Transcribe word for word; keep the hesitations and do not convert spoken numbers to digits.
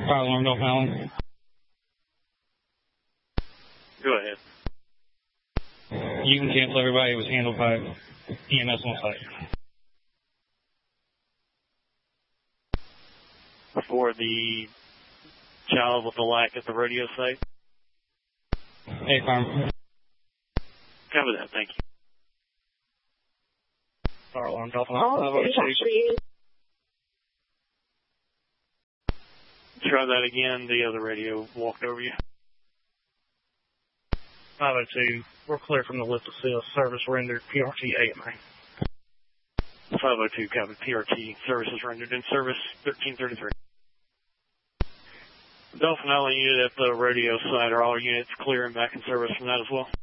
Fire alarm, Dolphin Island. Go ahead. You can cancel everybody. It was handled by E M S on site. For the child with the lack at the radio site? Hey, fire. Cover that, thank you. Fire alarm, Dolphin Island. Try that again. The other radio walked over you. five oh two, we're clear from the lift assist. Service rendered, P R T A M A. five oh two, copy. P R T, services rendered in service, thirteen thirty-three. Dolphin Island unit at the radio site. Are all units clear and back in service from that as well?